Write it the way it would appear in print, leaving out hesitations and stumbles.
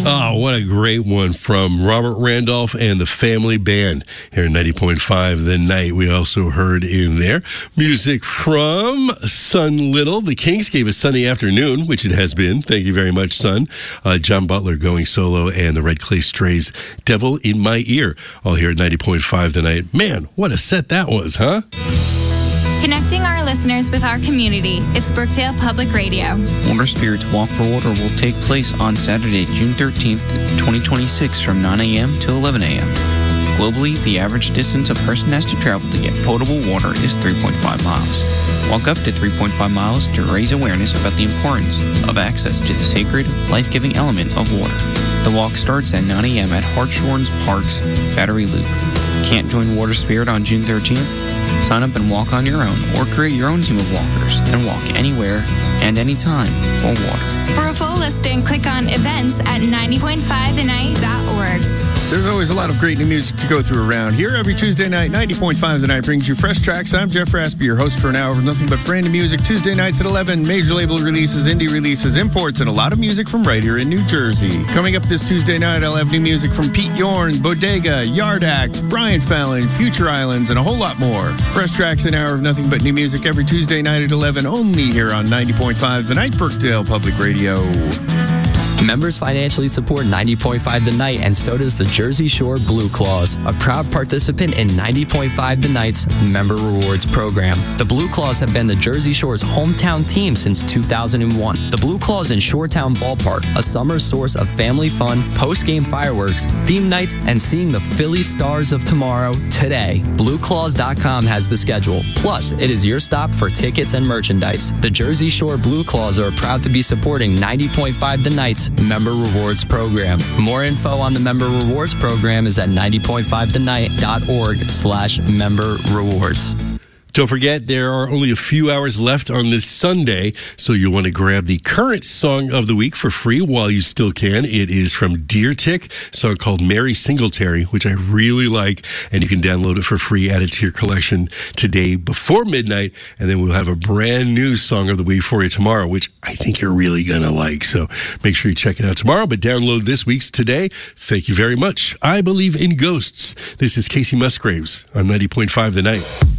Oh, what a great one from Robert Randolph and the Family Band here at 90.5 The Night. We also heard in there music from Son Little. The Kinks gave us Sunday Afternoon, which it has been. Thank you very much, son. John Butler going solo, and the Red Clay Strays, Devil in My Ear, all here at 90.5 The Night. Man, what a set that was, huh? Connecting our listeners with our community. It's Brookdale Public Radio. Water Spirits Walk for Water will take place on Saturday, June 13th, 2026 from 9 a.m. to 11 a.m. Globally, the average distance a person has to travel to get potable water is 3.5 miles. Walk up to 3.5 miles to raise awareness about the importance of access to the sacred, life-giving element of water. The walk starts at 9 a.m. at Hartshorns Park's Battery Loop. Can't join Water Spirit on June 13th? Sign up and walk on your own, or create your own team of walkers and walk anywhere and anytime for water. For a full listing, click on events at 90.5thenight.org. There's always a lot of great new music to go through around here. Every Tuesday night, 90.5 The Night brings you fresh tracks. I'm Jeff Raspy, your host for an hour of nothing but brand new music. Tuesday nights at 11, major label releases, indie releases, imports, and a lot of music from right here in New Jersey. Coming up this Tuesday night, I'll have new music from Pete Yorn, Bodega, Yard Act, Brian Fallon, Future Islands, and a whole lot more. Fresh tracks, an hour of nothing but new music every Tuesday night at 11, only here on 90.5 The Night, Brookdale Public Radio. Members financially support 90.5 The Night, and so does the Jersey Shore Blue Claws, a proud participant in 90.5 The Night's Member Rewards program. The Blue Claws have been the Jersey Shore's hometown team since 2001. The Blue Claws in Shoretown Ballpark, a summer source of family fun, post-game fireworks, theme nights, and seeing the Philly Stars of tomorrow today. BlueClaws.com has the schedule. Plus, it is your stop for tickets and merchandise. The Jersey Shore Blue Claws are proud to be supporting 90.5 The Night's Member Rewards program. More info on the Member Rewards program is at 90.5thenight.org/member rewards. Don't forget, there are only a few hours left on this Sunday, so you'll want to grab the current song of the week for free while you still can. It is from Deer Tick, a song called Mary Singletary, which I really like, and you can download it for free, add it to your collection today before midnight, and then we'll have a brand new song of the week for you tomorrow, which I think you're really going to like, so make sure you check it out tomorrow, but download this week's today. Thank you very much. I Believe in Ghosts. This is Casey Musgraves on 90.5 The Night.